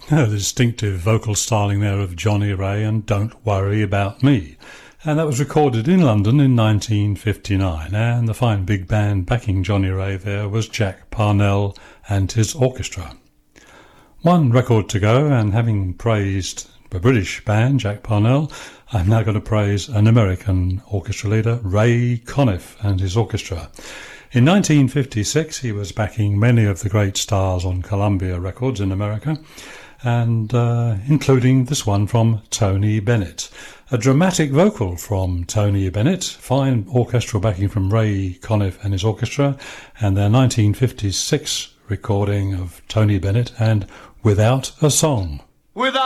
The distinctive vocal styling there of Johnny Ray and Don't Worry About Me. And that was recorded in London in 1959, and the fine big band backing Johnny Ray there was Jack Parnell and his orchestra. One record to go, and having praised the British band, Jack Parnell, I'm now going to praise an American orchestra leader, Ray Conniff and his orchestra. In 1956, he was backing many of the great stars on Columbia Records in America, and including this one from Tony Bennett. A dramatic vocal from Tony Bennett, fine orchestral backing from Ray Conniff and his orchestra, and their 1956 recording of Tony Bennett and Without a Song. Without